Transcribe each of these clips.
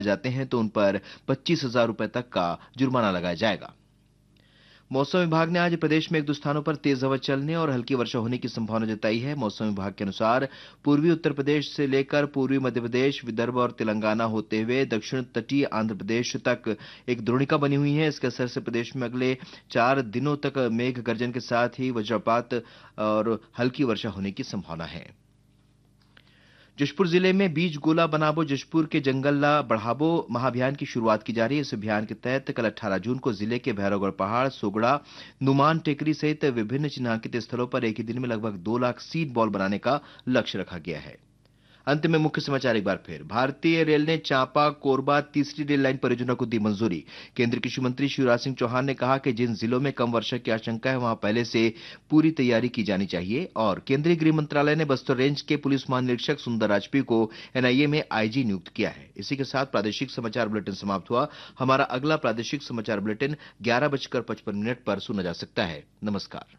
जाते हैं तो उन पर 25,000 रुपए तक का जुर्माना लगाया जाएगा। मौसम विभाग ने आज प्रदेश में एक दो स्थानों पर तेज हवा चलने और हल्की वर्षा होने की संभावना जताई है। मौसम विभाग के अनुसार पूर्वी उत्तर प्रदेश से लेकर पूर्वी मध्य प्रदेश, विदर्भ और तेलंगाना होते हुए दक्षिण तटीय आंध्र प्रदेश तक एक द्रोणिका बनी हुई है। इसके असर से प्रदेश में अगले 4 दिनों तक मेघ गर्जन के साथ ही वज्रपात और हल्की वर्षा होने की संभावना है। जशपुर जिले में बीज गोला बनाबो जशपुर के जंगल ला बढ़ाबो महाअभियान की शुरुआत की जा रही है। इस अभियान के तहत कल 18 जून को जिले के भैरवगढ़ पहाड़, सोगड़ा, नुमान टेकरी सहित विभिन्न चिन्हांकित स्थलों पर एक ही दिन में लगभग 2 लाख सीड बॉल बनाने का लक्ष्य रखा गया है। अंत में मुख्य समाचार एक बार फिर। भारतीय रेल ने चांपा कोरबा तीसरी रेल लाइन परियोजना को दी मंजूरी। केंद्रीय कृषि मंत्री शिवराज सिंह चौहान ने कहा कि जिन जिलों में कम वर्षा की आशंका है वहां पहले से पूरी तैयारी की जानी चाहिए। और केंद्रीय गृह मंत्रालय ने बस्तर रेंज के पुलिस महानिरीक्षक सुंदर राजपी को एनआईए में आईजी नियुक्त किया है। इसी के साथ प्रादेशिक समाचार बुलेटिन समाप्त हुआ। हमारा अगला प्रादेशिक समाचार बुलेटिन 11:55 पर सुना जा सकता है। नमस्कार।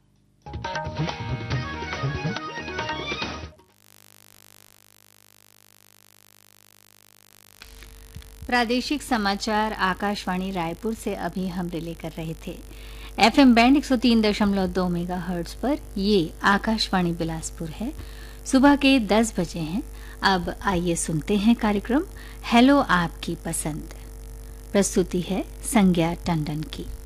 प्रादेशिक समाचार आकाशवाणी रायपुर से अभी हम रिले कर रहे थे। एफएम बैंड 103.2 मेगाहर्ट्ज पर ये आकाशवाणी बिलासपुर है। सुबह के 10 बजे हैं। अब आइए सुनते हैं कार्यक्रम हेलो आपकी पसंद। प्रस्तुति है संज्ञा टंडन की।